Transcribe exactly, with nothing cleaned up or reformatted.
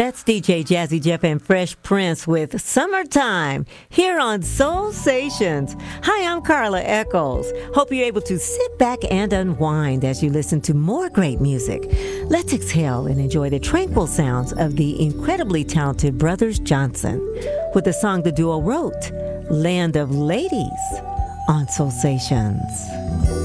That's D J Jazzy Jeff and Fresh Prince with Summertime here on Soul Stations. Hi, I'm Carla Echols. Hope you're able to sit back and unwind as you listen to more great music. Let's exhale and enjoy the tranquil sounds of the incredibly talented Brothers Johnson with the song the duo wrote, Land of Ladies, on Soul Stations.